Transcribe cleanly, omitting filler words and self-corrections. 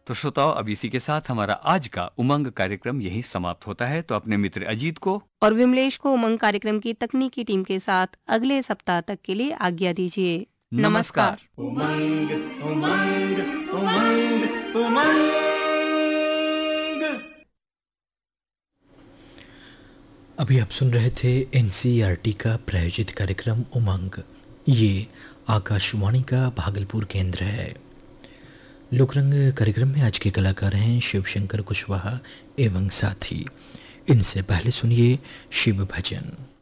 तो श्रोताओ, अब इसी के साथ हमारा आज का उमंग कार्यक्रम यही समाप्त होता है। तो अपने मित्र अजीत को और विमलेश को उमंग कार्यक्रम की तकनीकी टीम के साथ अगले सप्ताह तक के लिए आज्ञा दीजिए। नमस्कार। उमंग उमंग उमंग उमंग। अभी आप सुन रहे थे एनसीईआरटी का प्रायोजित कार्यक्रम उमंग। ये आकाशवाणी का भागलपुर केंद्र है। लोकरंग कार्यक्रम में आज के कलाकार हैं शिवशंकर कुशवाहा एवं साथी। इनसे पहले सुनिए शिव भजन।